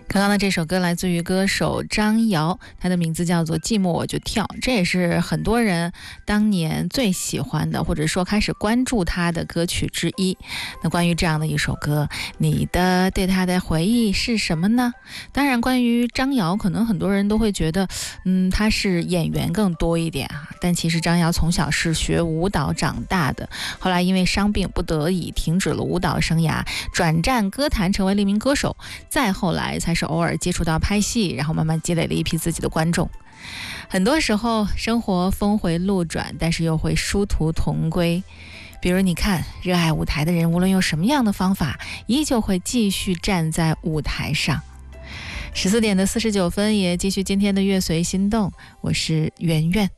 刚刚的这首歌来自于歌手张瑶，他的名字叫做《寂寞我就跳》，这也是很多人当年最喜欢的，或者说开始关注他的歌曲之一。那关于这样的一首歌，你的对他的回忆是什么呢？当然，关于张瑶，可能很多人都会觉得，他是演员更多一点啊。但其实张瑶从小是学舞蹈长大的，后来因为伤病不得已停止了舞蹈生涯，转战歌坛成为了一名歌手，再后来才是偶尔接触到拍戏，然后慢慢积累了一批自己的观众。很多时候生活峰回路转，但是又会殊途同归。比如你看，热爱舞台的人无论用什么样的方法，依旧会继续站在舞台上。14点的49分，也继续今天的乐随心动，我是圆圆。